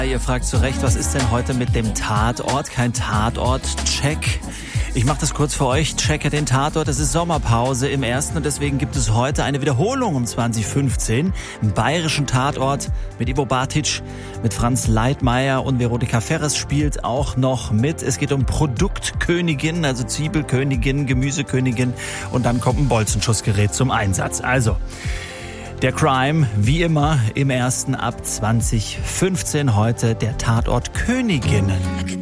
Ihr fragt zu Recht, was ist denn heute mit dem Tatort? Kein Tatort-Check. Ich mache das kurz für euch, checke den Tatort. Es ist Sommerpause im Ersten und deswegen gibt es heute eine Wiederholung um 20:15. Einen bayerischen Tatort mit Ivo Bartić, mit Franz Leitmayr und Veronika Ferres spielt auch noch mit. Es geht um Produktkönigin, also Zwiebelkönigin, Gemüsekönigin und dann kommt ein Bolzenschussgerät zum Einsatz. Also der Crime, wie immer, im Ersten ab 20:15. Heute der Tatort Königinnen.